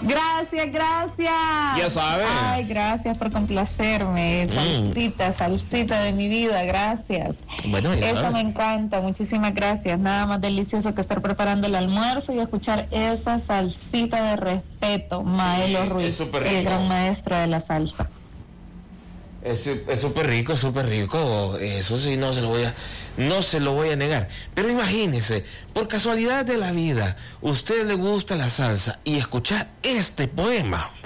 Gracias. Ya sabes. Ay, gracias por complacerme. Salsita de mi vida, gracias. Bueno, ya Eso sabes. me encanta, muchísimas gracias. Nada más delicioso que estar preparando el almuerzo y escuchar esa salsita de respeto, Maelo Ruiz, es súper rico. el gran maestro de la salsa. Es súper rico, eso sí, no se lo voy a negar. Pero imagínese, por casualidad de la vida, usted le gusta la salsa y escuchar este poema.